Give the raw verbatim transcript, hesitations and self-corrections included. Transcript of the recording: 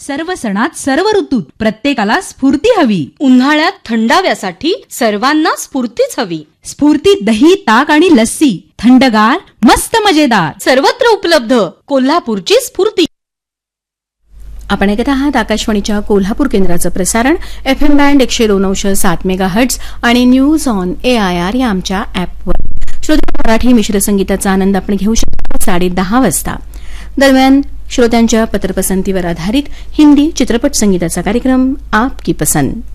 सर्व सणात सर्व ऋतूत प्रत्येकाला स्फूर्ती हवी. उन्हाळ्यात थंडाव्यासाठी सर्वांना स्फूर्तीच हवी. स्फूर्ती दही, ताक आणि लस्सी, थंडगार मस्त मजेदार, सर्वत्र उपलब्ध. कोल्हापूरची स्फूर्ती. आपण ऐकत आहात आकाशवाणीच्या कोल्हापूर केंद्राचं प्रसारण एफ एम बँड एकशे दोन अंश सात मेगा हर्ट्झ आणि news on A I R या आमच्या ऍपवर. श्रोते, मराठी मिश्र संगीताचा आनंद आपण घेऊ शकतो साडे दहा वाजता. दरम्यान श्रोत्यांच्या पत्रपसंतीवर आधारित हिंदी चित्रपट संगीताचा कार्यक्रम आपकी पसंद.